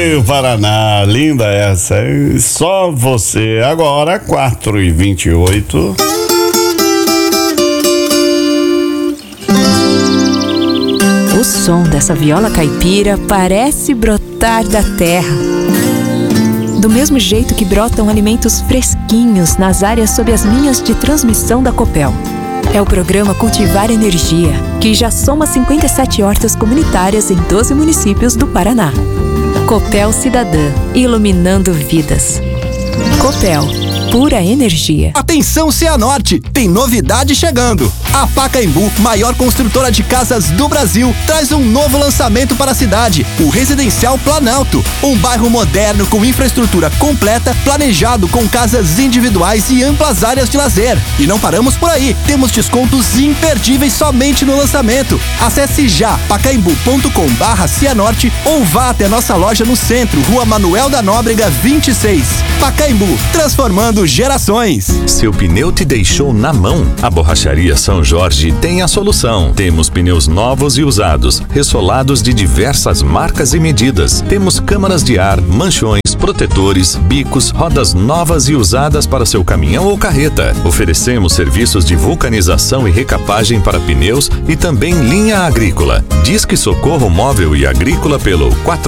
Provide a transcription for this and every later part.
Paraná, linda essa, hein? Só você. Agora 4h28. O som dessa viola caipira parece brotar da terra. Do mesmo jeito que brotam alimentos fresquinhos nas áreas sob as linhas de transmissão da Copel. É o programa Cultivar Energia, que já soma 57 hortas comunitárias em 12 municípios do Paraná. Copel Cidadã, iluminando vidas. Copel, pura energia. Atenção Cianorte, tem novidade chegando. A Pacaembu, maior construtora de casas do Brasil, traz um novo lançamento para a cidade, o Residencial Planalto, um bairro moderno com infraestrutura completa, planejado com casas individuais e amplas áreas de lazer. E não paramos por aí, temos descontos imperdíveis somente no lançamento. Acesse já pacaembu.com/Cianorte ou vá até nossa loja no centro, Rua Manuel da Nóbrega 26. Pacaembu, transformando gerações. Seu pneu te deixou na mão? A Borracharia São Jorge tem a solução. Temos pneus novos e usados, ressolados de diversas marcas e medidas. Temos câmaras de ar, manchões, protetores, bicos, rodas novas e usadas para seu caminhão ou carreta. Oferecemos serviços de vulcanização e recapagem para pneus e também linha agrícola. Disque Socorro Móvel e Agrícola pelo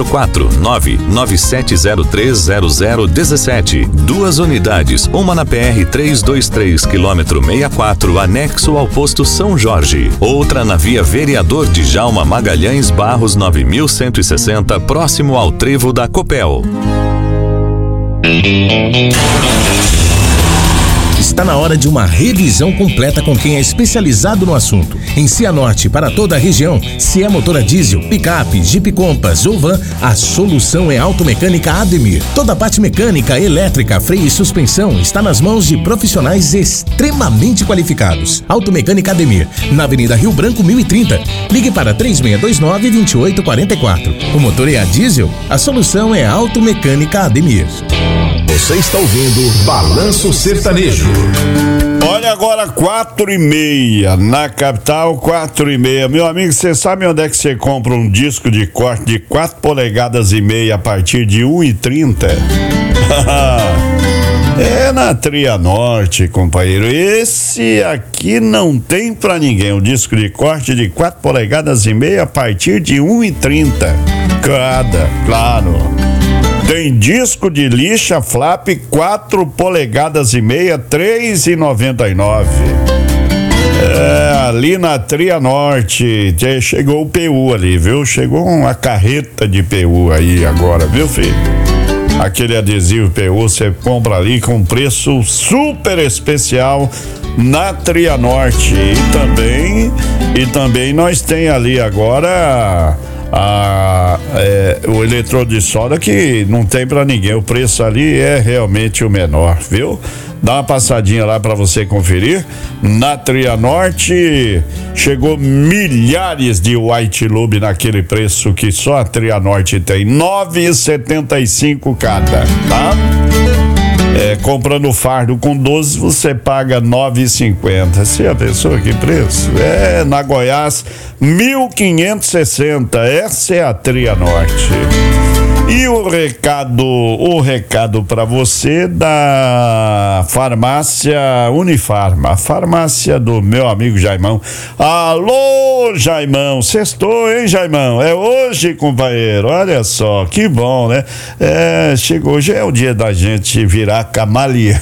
449-9703-0017. 2 unidades, uma na PR 323, quilômetro 64, anexo ao posto São Jorge. Outra na via Vereador Djalma Magalhães Barros 9160, próximo ao trevo da Copel. Está na hora de uma revisão completa com quem é especializado no assunto. Em Cianorte, para toda a região, se é motor a diesel, picape, Jeep Compass ou van, a solução é Automecânica Ademir. Toda a parte mecânica, elétrica, freio e suspensão está nas mãos de profissionais extremamente qualificados. Automecânica Ademir, na Avenida Rio Branco 1030. Ligue para 3629-2844. O motor é a diesel? A solução é Automecânica Ademir. Você está ouvindo Balanço Sertanejo. Olha, agora 4h30 na capital, 4h30. Meu amigo, você sabe onde é que você compra um disco de corte de 4,5 polegadas a partir de 1,30? É na Tria Norte, companheiro. Esse aqui não tem pra ninguém. Um disco de corte de 4,5 polegadas a partir de 1,30 cada, claro. Tem disco de lixa flap 4,5 polegadas, R$3,99. Ali na Tria Norte. Chegou o PU ali, viu? Chegou uma carreta de PU aí agora, viu, filho? Aquele adesivo PU você compra ali com preço super especial na Tria Norte. E também nós tem ali agora o eletrodo de solda que não tem pra ninguém. O preço ali é realmente o menor, viu? Dá uma passadinha lá pra você conferir. Na Tria Norte chegou milhares de White Lube naquele preço que só a Tria Norte tem, R$9,75 cada, tá? Comprando fardo com 12 você paga R$9,50. Você já pensou que preço? Na Goiás 1.560. Essa é a Tria Norte. E o recado para você da farmácia Unifarma, a farmácia do meu amigo Jaimão. Alô, Jaimão, sextou, hein, Jaimão? É hoje, companheiro, olha só, que bom, né? Chegou, hoje é o dia da gente virar camaleão.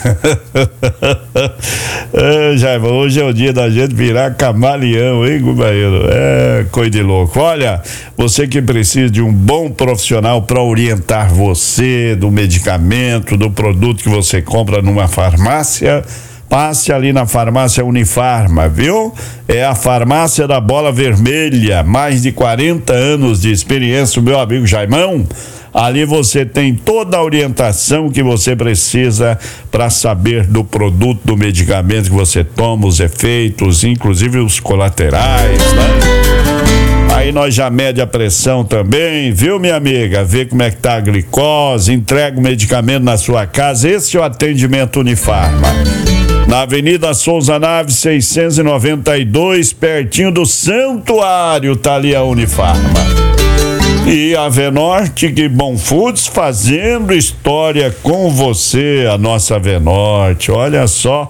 Jaimão, hoje é o dia da gente virar camaleão, hein, companheiro? Coisa de louco. Olha, você que precisa de um bom profissional para orientar você do medicamento, do produto que você compra numa farmácia, passe ali na farmácia Unifarma, viu? É a farmácia da Bola Vermelha, mais de 40 anos de experiência, o meu amigo Jaimão. Ali você tem toda a orientação que você precisa para saber do produto, do medicamento que você toma, os efeitos, inclusive os colaterais, né? Aí nós já mede a pressão também, viu, minha amiga? Vê como é que tá a glicose, entrega o medicamento na sua casa. Esse é o atendimento Unifarma. Na Avenida Souza Naves 692, pertinho do Santuário, tá ali a Unifarma. E a Venorte, Gibbon Foods, fazendo história com você, a nossa Venorte. Olha só,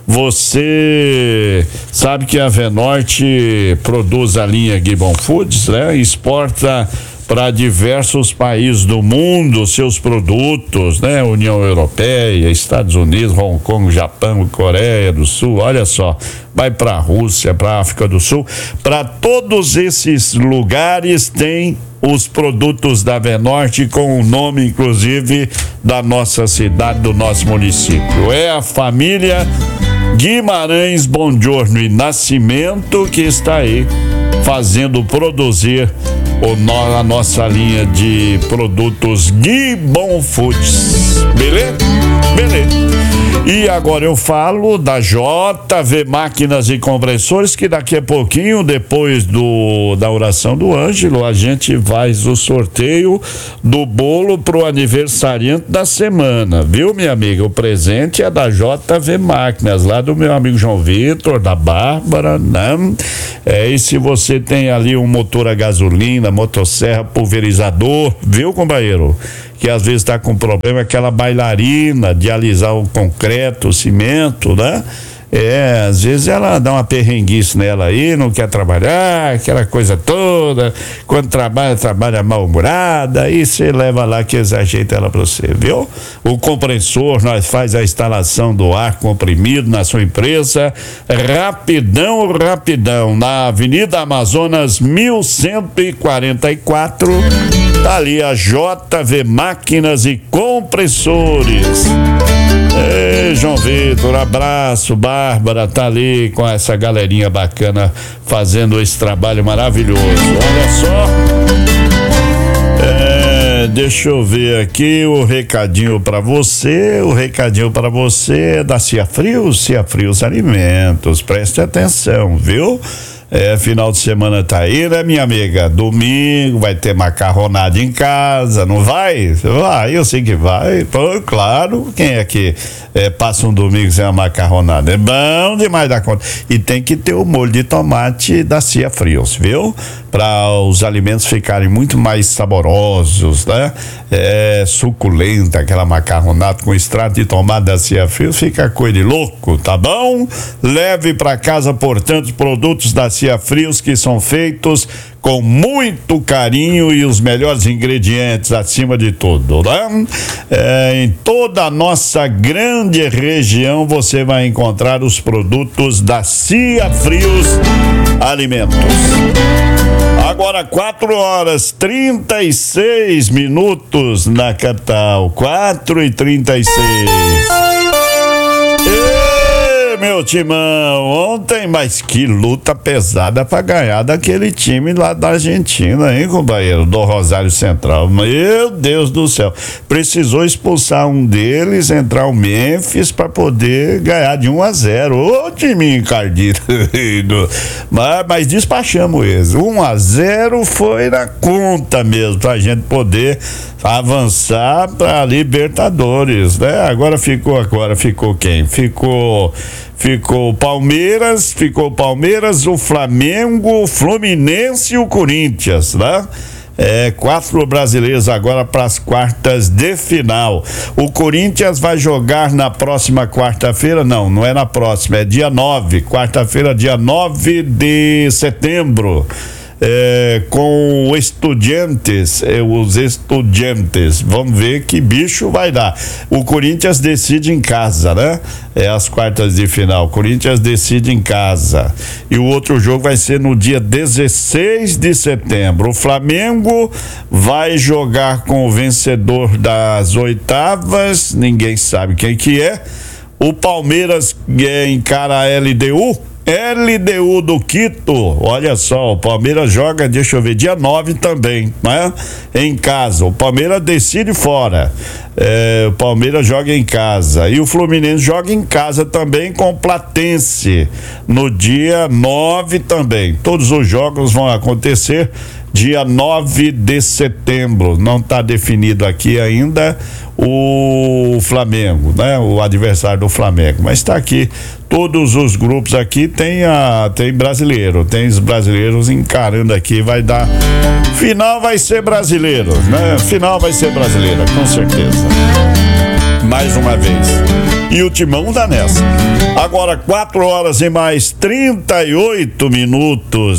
você sabe que a Venorte produz a linha Gibbon Foods, né? Exporta para diversos países do mundo seus produtos, né? União Europeia, Estados Unidos, Hong Kong, Japão, Coreia do Sul, olha só, vai para a Rússia, para a África do Sul, para todos esses lugares tem os produtos da Venorte com o nome, inclusive, da nossa cidade, do nosso município. É a família Guimarães Bongiorno e Nascimento que está aí fazendo produzir a nossa linha de produtos Gibbon Foods. Beleza? Beleza. E agora eu falo da JV Máquinas e Compressores, que daqui a pouquinho, depois da oração do Ângelo, a gente faz o sorteio do bolo pro aniversariante da semana, viu, minha amiga? O presente é da JV Máquinas, lá do meu amigo João Vitor, da Bárbara, né? E se você tem ali um motor a gasolina, motosserra, pulverizador, viu, companheiro? Que às vezes está com problema, aquela bailarina de alisar o concreto, o cimento, né? Às vezes ela dá uma perrenguice nela aí, não quer trabalhar, aquela coisa toda. Quando trabalha mal-humorada, aí você leva lá que eles ajeitam ela pra você, viu? O compressor, nós faz a instalação do ar comprimido na sua empresa, rapidão, na Avenida Amazonas 1144, tá ali a JV Máquinas e Compressores. Ei, João Vitor, abraço, Bárbara, tá ali com essa galerinha bacana fazendo esse trabalho maravilhoso. Olha só, deixa eu ver aqui o recadinho pra você, é da Cia Frios Alimentos, preste atenção, viu? Final de semana tá aí, né, minha amiga? Domingo vai ter macarronada em casa, não vai? Vai, eu sei que vai. Pô, claro, quem é que passa um domingo sem a macarronada? É bom demais da conta. E tem que ter o molho de tomate da Cia Frios, viu? Para os alimentos ficarem muito mais saborosos, né? Suculenta, aquela macarronada com extrato de tomate da Cia Frios, fica coisa de louco, tá bom? Leve para casa, portanto, os produtos da Cia Frios que são feitos com muito carinho e os melhores ingredientes acima de tudo, né? Em toda a nossa grande região você vai encontrar os produtos da Cia Frios Alimentos. Agora 4h36 na capital, 4h36. Meu timão, ontem, mas que luta pesada pra ganhar daquele time lá da Argentina, hein, companheiro, do Rosário Central. Meu Deus do céu, precisou expulsar um deles, entrar o Memphis pra poder ganhar de 1-0. Ô, time encardido. Mas despachamos eles. 1-0 foi na conta mesmo, pra gente poder avançar pra Libertadores, né? Agora ficou quem? Ficou o Palmeiras, o Flamengo, o Fluminense e o Corinthians, né? 4 brasileiros agora para as quartas de final. O Corinthians vai jogar na próxima quarta-feira, não é na próxima, é dia 9, quarta-feira, dia 9 de setembro. Com os Estudiantes, vamos ver que bicho vai dar. O Corinthians decide em casa, né? As quartas de final, o Corinthians decide em casa, e o outro jogo vai ser no dia 16 de setembro. O Flamengo vai jogar com o vencedor das oitavas, ninguém sabe quem que é. O Palmeiras encara a LDU do Quito. Olha só, o Palmeiras joga, deixa eu ver, dia 9 também, né? Em casa. O Palmeiras decide fora. O Palmeiras joga em casa. E o Fluminense joga em casa também com o Platense no dia 9 também. Todos os jogos vão acontecer dia 9 de setembro. Não está definido aqui ainda o Flamengo, né? O adversário do Flamengo, mas está aqui. Todos os grupos aqui tem brasileiro, tem os brasileiros encarando aqui, vai dar. Final vai ser brasileiro, né? Final vai ser brasileira, com certeza. Mais uma vez. E o Timão dá nessa. Agora 4 horas e mais 38 minutos.